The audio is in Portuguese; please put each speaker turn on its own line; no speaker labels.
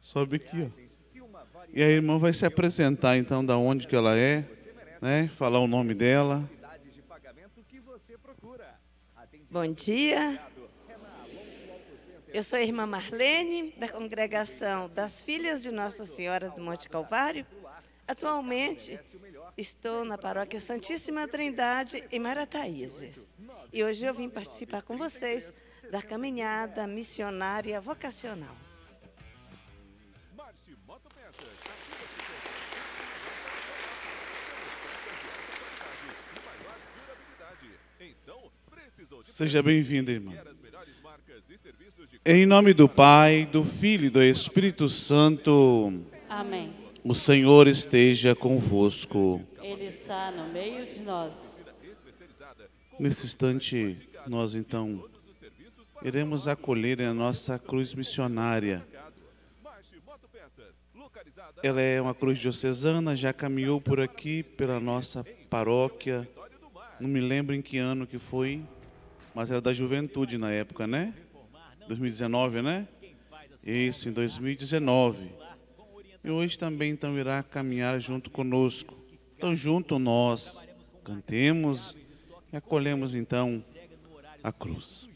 Sobe aqui, ó. E a irmã vai se apresentar, então, da onde que ela é, né? Falar o nome dela.
Bom dia. Eu sou a irmã Marlene, da congregação das Filhas de Nossa Senhora do Monte Calvário. Atualmente, estou na paróquia Santíssima Trindade, em Marataízes. E hoje eu vim participar com vocês da caminhada missionária vocacional.
Seja bem-vinda, irmã. Em nome do Pai, do Filho e do Espírito Santo.
Amém.
O Senhor esteja convosco.
Ele está no meio de nós.
Nesse instante, nós então iremos acolher a nossa cruz missionária. Ela é uma cruz diocesana, já caminhou por aqui, pela nossa paróquia. Não me lembro em que ano que foi, mas era da juventude na época, né? 2019, né? Isso, em 2019. E hoje também, então, irá caminhar junto conosco. Então, junto nós, cantemos e acolhemos, então, a cruz.